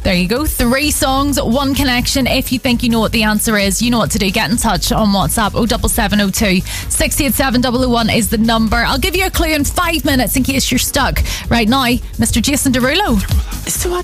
There you go. 3 songs, 1 connection. If you think you know what the answer is, you know what to do. Get in touch on WhatsApp. 07702 687 is the number. I'll give you a clue in 5 minutes in case you're stuck. Right now, Mr. Jason Derulo. So